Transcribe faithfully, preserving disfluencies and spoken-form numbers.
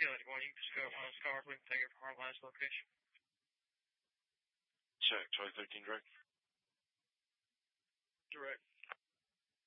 Kilo eighty-one, you can just go on Scar, we can take it from our last location. Check, Charlie thirteen direct.